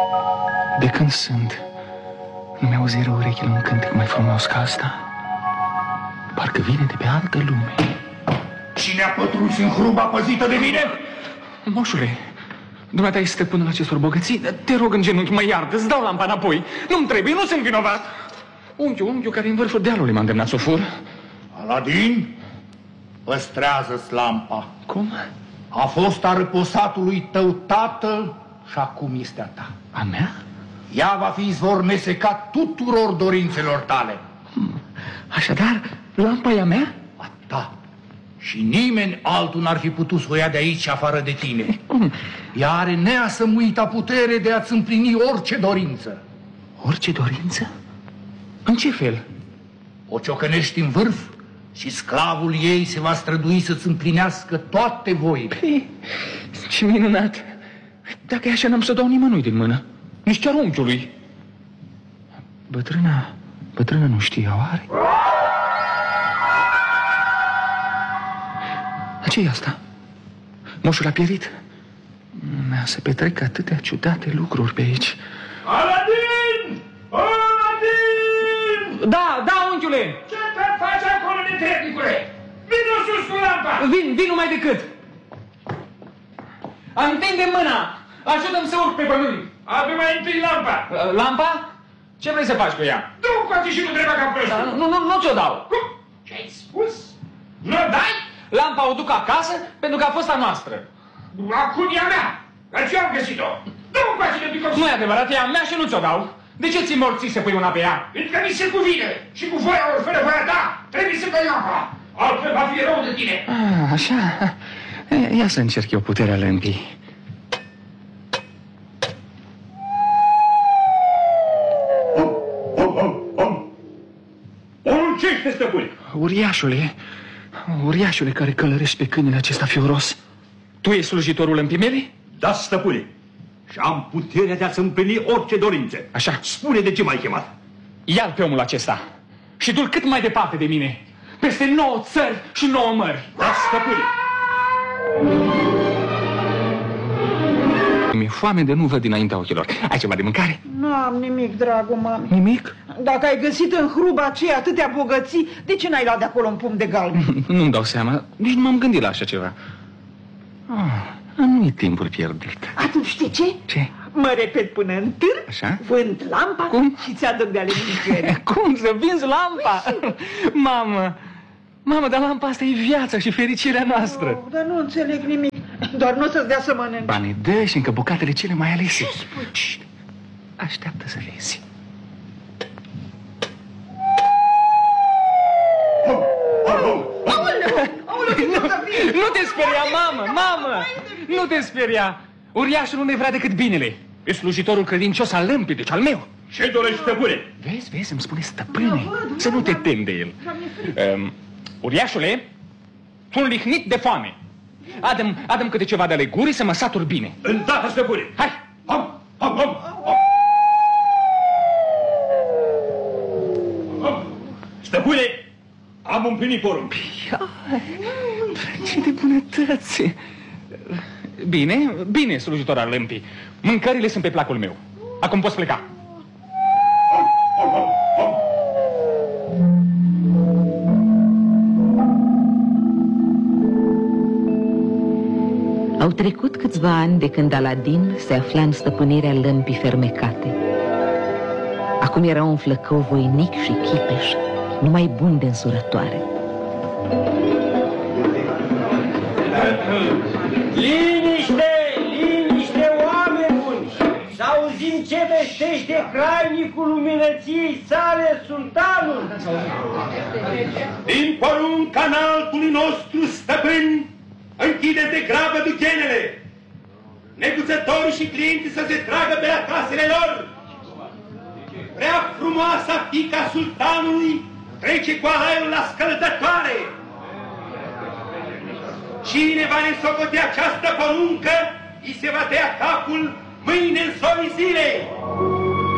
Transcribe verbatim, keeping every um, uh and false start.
De când sunt, nu mi-auziră urechile un cântec mai frumos ca asta. Parcă vine de pe altă lume. Cine a pătruns în hruba păzită de mine? Moșule, dumneata ești stăpânul acestor bogății. Te rog în genunchi, mă iartă, îți dau lampa înapoi. Nu-mi trebuie, nu sunt vinovat. Unchiul, unchiul care în vârful dealului m-a îndemnat să o fur. Aladin, păstrează-ți lampa. Cum? A fost a răposatului tău tată și acum este a ta. A mea? Ea va fi izvor nesecat tuturor dorințelor tale. Așadar, lampa e a mea? A ta. Și nimeni altul n-ar fi putut să o ia de aici afară de tine. Ea are neasămuita putere de a-ți împlini orice dorință. Orice dorință? În ce fel? O ciocănești în vârf și sclavul ei se va strădui să-ți împlinească toate voile. Păi, ce minunat! Dacă e așa, n-am să dau nimănui din mână. Nici chiar unchiului. Bătrâna, bătrâna nu știe, oare? Ce-i asta? Moșul a pierit. Mea se petrec atâtea ciudate lucruri pe aici. Aladin! Aladin! Da, da, unchiule! Ce te faci acolo, netrebnicule? Vino sus cu lampa! Vin, vin numai decât! Întinde mâna! Ajută-mi să urc pe pământ! Adu mai întâi lampa! Lampa? Ce vrei să faci cu ea? Du cu azi și nu treba ca prostul! Da, nu, nu, nu ți-o dau! Cum? Ce-ai spus? Nu dai? Lampa o duc acasă pentru că a fost a noastră. Acum e a mea! Dar ce am găsit-o? Du cu azi de picos! Nu e adevărat, e a mea și nu ți-o dau. De ce ți-i morții să pui mâna pe ea? Pentru că mi se cuvine și cu voia ori fără voia ta trebuie să dai lampa. Altfel va fi rău de tine. Ah, așa? Ia să încerc eu puterea lămpii. Poruncește, stăpâne! Uriașule, uriașule care călărești pe câinele acesta fioros, tu ești slujitorul lămpii mele? Da, stăpâne. Și am puterea de a-ți împlini orice dorințe. Așa. Spune de ce m-ai chemat. Ia-l pe omul acesta și du-l cât mai departe de mine, peste nouă țări și nouă mări. Da, stăpâne. Mi-e foame de nu văd dinaintea ochilor. Ai ceva de mâncare? Nu am nimic, dragul mami. Nimic? Dacă ai găsit în hruba aceea atâtea bogății, de ce n-ai luat de acolo un pumn de galben? Nu-mi dau seama, nici nu m-am gândit la așa ceva. Ah, nu-i timpul pierdut. Atunci știi ce? Ce? Mă repet până în târg, Așa? vând lampa. Cum? Și ți-aduc de ale mâncării. Cum să vinzi lampa? Mamă, mamă, dar lampa asta e viața și fericirea noastră. Oh, dar nu înțeleg nimic, doar nu o să-ți dea să mănânci. Ba ne dă și încă bucatele cele mai alese. Ce spui? Șt, așteaptă să vezi. Nu, nu te speria, mamă, mamă! Nu te speria! Uriașul nu ne vrea decât binele. E slujitorul credincios al lămpii, deci al meu. Ce dorești, stăpâne? Vezi, vezi, îmi spune stăpâne. Să nu te temi de el. Um, uriașule, sunt lihnit de foame. Adă-mi, adă-mi câte ceva de ale gurii să mă satur bine. Îndată, stăpâne. Hai! Ham, ham, ham, ham. Ham. Stăpâne, am împlinit porunc. Ce de bunătăți! Bine, bine, slujitor al lămpii. Mâncările sunt pe placul meu. Acum poți pleca. Au trecut câțiva ani de când Aladin se afla în stăpânirea lămpii fermecate. Acum era un flăcău voinic și chipeș, numai bun de însurătoare. Liniște, liniște, oameni buni! Să auzim ce vestește crainicul luminăției sale, sultanul! Din porunca înaltului nostru stăpân, închideți de grabă duchenele! Neguțătorii și clienții să se tragă pe la casele lor! Prea frumoasa fiica sultanului trece cu alaiul la scăldătoare! Cine va nesocotea această poruncă, îi se va tăia capul mâine în sorii zilei!